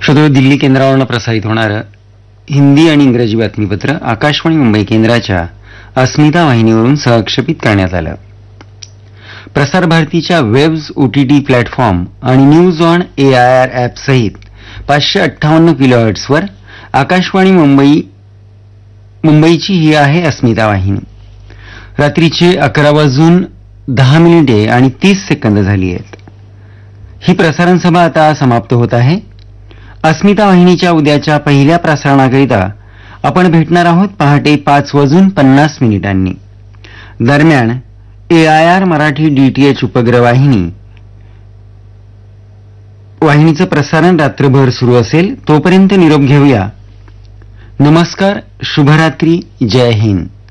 श्रोते, दिल्ली केंद्रावरून प्रसारित होणारं हिंदी आणि इंग्रजी बातमीपत्र आकाशवाणी मुंबई केंद्राच्या अस्मिता वाहिनीवरून सहक्षेपित करण्यात आलं. प्रसार भारतीच्या वेब्स ओटीटी प्लॅटफॉर्म आणि न्यूज ऑन AIR ॲप सहित 558 किलोहर्ट्झवर आकाशवाणी मुंबईची ही आहे अस्मिता वाहिनी. रात्रीचे 11:10 झाली आहेत. ही प्रसारण सभा आता समाप्त होत आहे. अस्मिता वाहिनीच्या उद्याच्या पहिल्या प्रसारणाकरिता आपण भेटणार आहोत पहाटे 5:50 दरम्यान AIR मराठी DTH उपग्रह वाहिनीचं प्रसारण रात्रभर सुरू असेल. तोपर्यंत निरोप घेऊया. नमस्कार, शुभरात्री, जय हिंद.